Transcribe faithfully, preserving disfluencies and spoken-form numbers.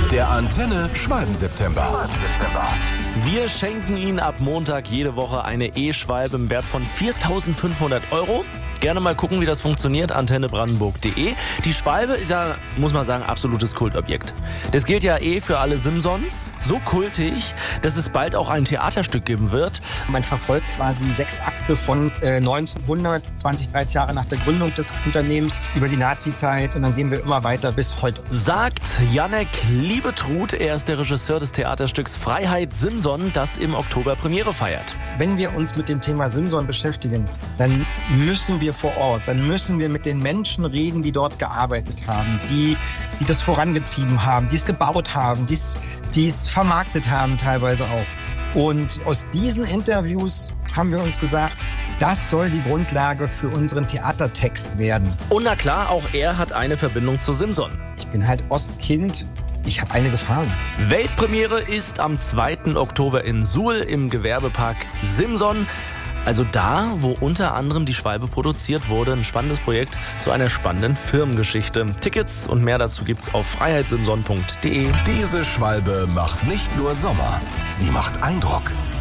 Der Antenne Schwalben-September. Wir schenken Ihnen ab Montag jede Woche eine E-Schwalbe im Wert von viertausendfünfhundert Euro. Gerne mal gucken, wie das funktioniert, antenne brandenburg punkt de. Die Schwalbe ist ja, muss man sagen, absolutes Kultobjekt. Das gilt ja eh für alle Simpsons. So kultig, dass es bald auch ein Theaterstück geben wird. Man verfolgt quasi sechs Akte von äh, neunzehnhundert, zwanzig, dreißig Jahre nach der Gründung des Unternehmens, über die Nazi-Zeit, und dann gehen wir immer weiter bis heute. Sagt Jannek Liebetrud, er ist der Regisseur des Theaterstücks Freiheit Simson, das im Oktober Premiere feiert. Wenn wir uns mit dem Thema Simson beschäftigen, dann müssen wir vor Ort, dann müssen wir mit den Menschen reden, die dort gearbeitet haben, die, die das vorangetrieben haben, die es gebaut haben, die es, die es vermarktet haben teilweise auch. Und aus diesen Interviews haben wir uns gesagt, das soll die Grundlage für unseren Theatertext werden. Und na klar, auch er hat eine Verbindung zu Simson. Ich bin halt Ostkind. Ich habe eine gefahren. Weltpremiere ist am zweiten Oktober in Suhl im Gewerbepark Simson. Also da, wo unter anderem die Schwalbe produziert wurde. Ein spannendes Projekt zu einer spannenden Firmengeschichte. Tickets und mehr dazu gibt's auf freiheit simson punkt de. Diese Schwalbe macht nicht nur Sommer, sie macht Eindruck.